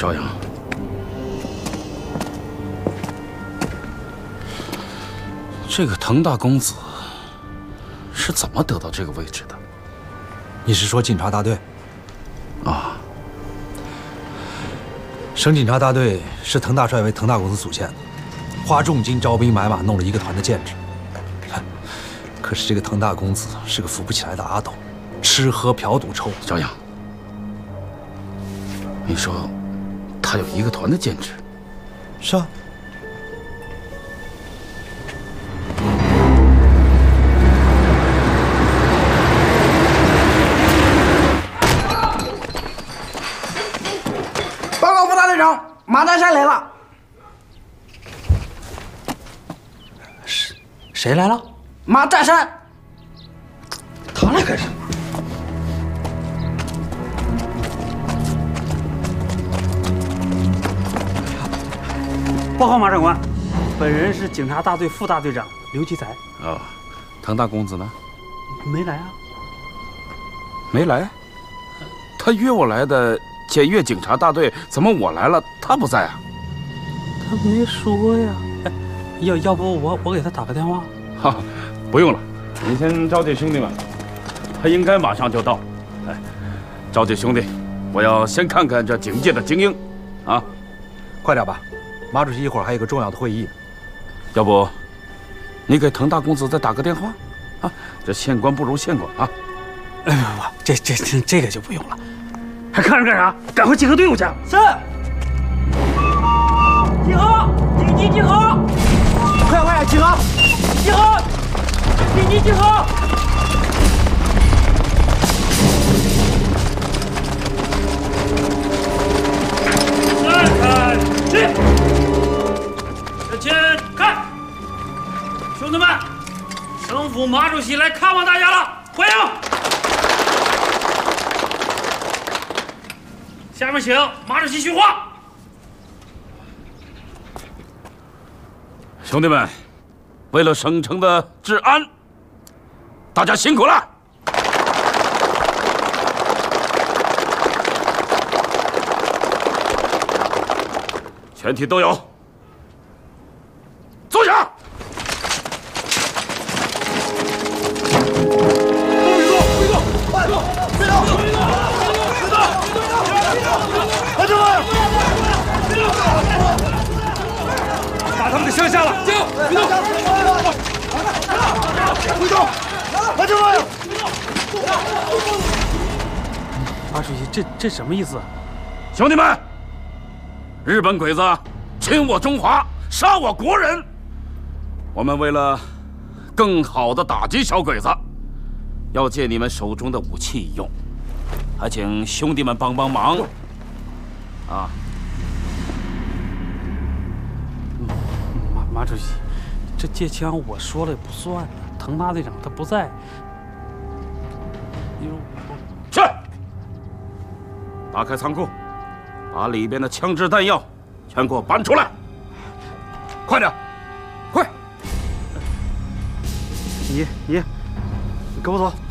朝阳，这个滕大公子是怎么得到这个位置的？ 你是说警察大队？ 啊， 省警察大队是滕大帅为滕大公子组建的，花重金招兵买马，弄了一个团的建制。可是这个滕大公子是个扶不起来的阿斗，吃喝嫖赌抽。 朝阳，你说他有一个团的建制？ 是啊。 马大山来了。 谁来了？ 马大山。 他来干什么？ 报告马长官，本人是警察大队副大队长刘奇才。 哦，滕大公子呢？ 没来啊？ 没来？他约我来的。 检阅警察大队，怎么我来了，他不在啊？ 他没说呀。哎，要不我给他打个电话？ 哈，不用了，您先召集兄弟们，他应该马上就到。哎，召集兄弟，我要先看看这警界的精英，啊， 快点吧，马主席一会儿还有个重要的会议。 要不，你给滕大公子再打个电话？啊，这县官不如县管啊。 哎不，这个就不用了。 还看着干啥？赶快集合队伍去！是。集合！紧急集合！ 快集合！ 集合！紧急集合！看，起！向前看！兄弟们，省府马主席来看望大家了，欢迎！ 下面请马主席训话。 兄弟们，为了省城的治安，大家辛苦了。全体都有，坐下。 把他们给剩下了，进，别动， 回动，马主任。 马主席，这什么意思？ 兄弟们，日本鬼子侵我中华，杀我国人。我们为了更好的打击小鬼子，要借你们手中的武器一用，还请兄弟们帮帮忙。啊。 马主席，这借枪我说了也不算，滕大队长他不在。 去，打开仓库，把里边的枪支弹药全给我搬出来，快点，快！ 你跟我走。